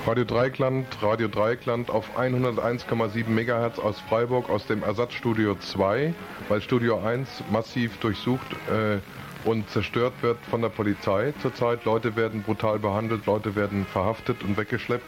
Radio Dreieckland auf 101,7 MHz aus Freiburg, aus dem Ersatzstudio 2, weil Studio 1 massiv durchsucht und zerstört wird von der Polizei zurzeit. Leute werden brutal behandelt, Leute werden verhaftet und weggeschleppt.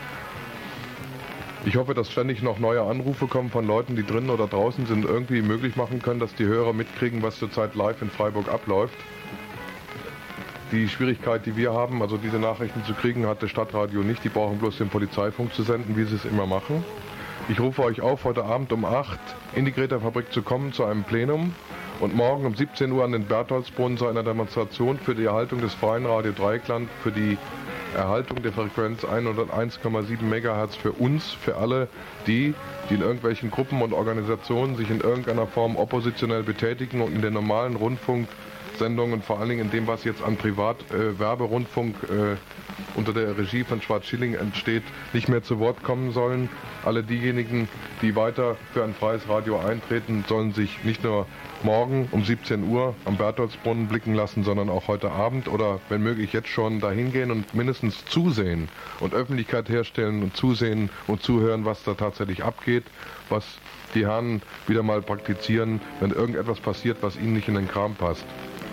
Ich hoffe, dass ständig noch neue Anrufe kommen von Leuten, die drinnen oder draußen sind, irgendwie möglich machen können, dass die Hörer mitkriegen, was zurzeit live in Freiburg abläuft. Die Schwierigkeit, die wir haben, also diese Nachrichten zu kriegen, hat das Stadtradio nicht. Die brauchen bloß den Polizeifunk zu senden, wie sie es immer machen. Ich rufe euch auf, heute Abend um 8 in die Greta-Fabrik zu kommen, zu einem Plenum. Und morgen um 17 Uhr an den Bertholdsbrunnen zu einer Demonstration für die Erhaltung des freien Radio Dreieckland, für die Erhaltung der Frequenz 101,7 MHz für uns, für alle die in irgendwelchen Gruppen und Organisationen sich in irgendeiner Form oppositionell betätigen und in den normalen Rundfunksendungen und vor allen Dingen in dem, was jetzt an Privat-Werberundfunk unter der Regie von Schwarz-Schilling entsteht, nicht mehr zu Wort kommen sollen. Alle diejenigen, die weiter für ein freies Radio eintreten, sollen sich nicht nur morgen um 17 Uhr am Bertholdsbrunnen blicken lassen, sondern auch heute Abend oder wenn möglich jetzt schon dahin gehen und mindestens zusehen und Öffentlichkeit herstellen und zusehen und zuhören, was da tatsächlich abgeht, was die Herren wieder mal praktizieren, wenn irgendetwas passiert, was ihnen nicht in den Kram passt.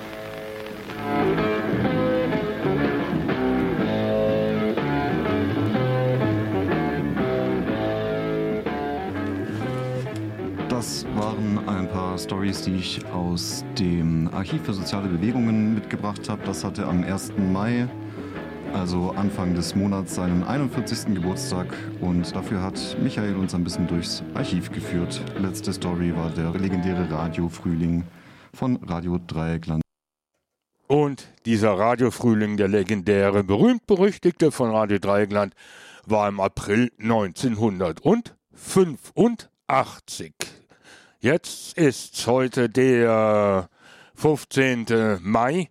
Das waren ein paar Storys, die ich aus dem Archiv für soziale Bewegungen mitgebracht habe. Das hatte am 1. Mai, also Anfang des Monats, seinen 41. Geburtstag und dafür hat Michael uns ein bisschen durchs Archiv geführt. Letzte Story war der legendäre Radio-Frühling von Radio Dreieckland. Und dieser Radio-Frühling, der legendäre, berühmt-berüchtigte von Radio Dreieckland, war im April 1985. Jetzt ist heute der 15. Mai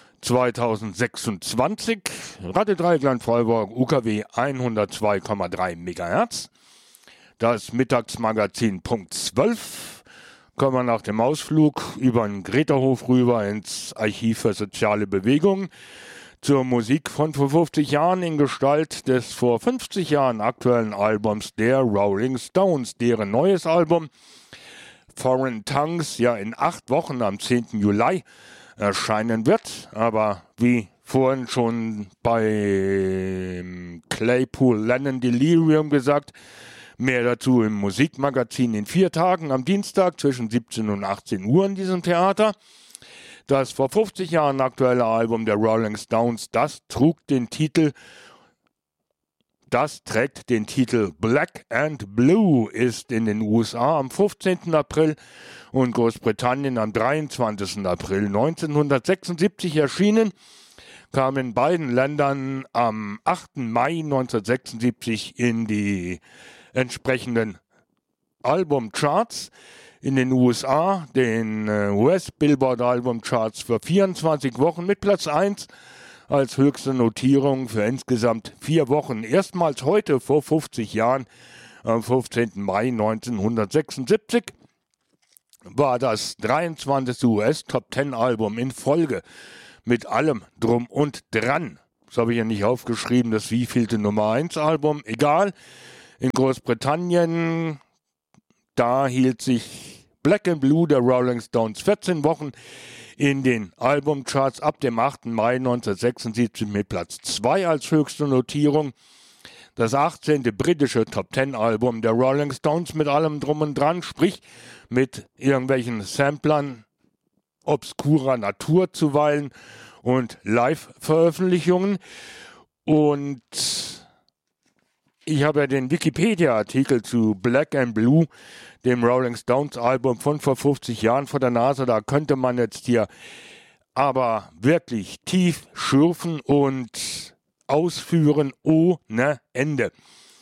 2026. Radio Dreieckland Freiburg, UKW 102,3 MHz. Das Mittagsmagazin Punkt 12. Kommen wir nach dem Ausflug über den Greta-Hof rüber ins Archiv für soziale Bewegungen zur Musik von vor 50 Jahren in Gestalt des vor 50 Jahren aktuellen Albums der Rolling Stones, deren neues Album Foreign Tongues ja in 8 Wochen am 10. Juli erscheinen wird. Aber wie vorhin schon bei Claypool Lennon Delirium gesagt, mehr dazu im Musikmagazin in 4 Tagen am Dienstag zwischen 17 und 18 Uhr in diesem Theater. Das vor 50 Jahren aktuelle Album der Rolling Stones, das trägt den Titel Black and Blue, ist in den USA am 15. April und Großbritannien am 23. April 1976 erschienen, kam in beiden Ländern am 8. Mai 1976 in die entsprechenden Albumcharts. In den USA, den US-Billboard-Albumcharts für 24 Wochen mit Platz 1 als höchste Notierung für insgesamt 4 Wochen. Erstmals heute vor 50 Jahren, am 15. Mai 1976, war das 23. US-Top-10-Album in Folge mit allem Drum und Dran. Das habe ich ja nicht aufgeschrieben, das wievielte Nummer 1-Album. Egal, in Großbritannien, da hielt sich Black and Blue der Rolling Stones 14 Wochen in den Albumcharts ab dem 8. Mai 1976 mit Platz 2 als höchste Notierung. Das 18. britische Top-10-Album der Rolling Stones mit allem Drum und Dran, sprich mit irgendwelchen Samplern obskurer Natur zuweilen und Live-Veröffentlichungen. Und ich habe ja den Wikipedia-Artikel zu Black and Blue, dem Rolling Stones Album von vor 50 Jahren vor der Nase. Da könnte man jetzt hier aber wirklich tief schürfen und ausführen ohne Ende.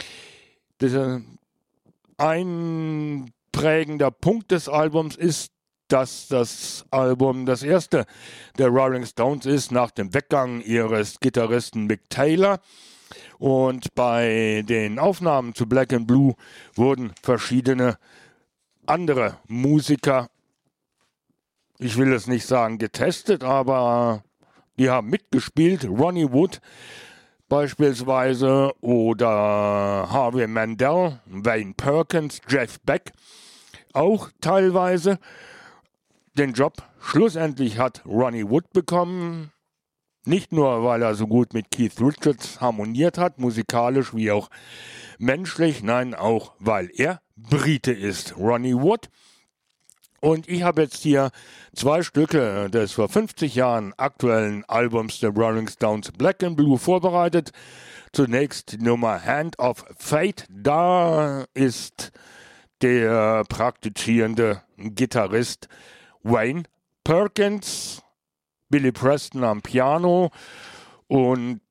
Ein prägender Punkt des Albums ist, dass das Album das erste der Rolling Stones ist nach dem Weggang ihres Gitarristen Mick Taylor. Und bei den Aufnahmen zu Black and Blue wurden verschiedene andere Musiker, ich will es nicht sagen getestet, aber die haben mitgespielt. Ronnie Wood, beispielsweise oder Harvey Mandel, Wayne Perkins, Jeff Beck auch teilweise. Den Job schlussendlich hat Ronnie Wood bekommen, nicht nur, weil er so gut mit Keith Richards harmoniert hat, musikalisch wie auch menschlich, nein, auch weil er Brite ist, Ronnie Wood. Und ich habe jetzt hier 2 Stücke des vor 50 Jahren aktuellen Albums der Rolling Stones Black and Blue vorbereitet. Zunächst die Nummer Hand of Fate. Da ist der praktizierende Gitarrist Wayne Perkins, Billy Preston am Piano und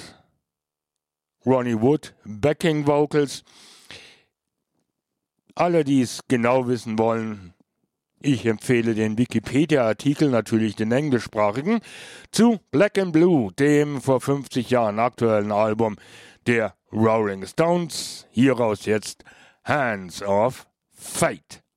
Ronnie Wood Backing Vocals. Alle, die es genau wissen wollen, ich empfehle den Wikipedia-Artikel, natürlich den englischsprachigen, zu Black and Blue, dem vor 50 Jahren aktuellen Album der Rolling Stones. Hieraus jetzt Hands of Fate.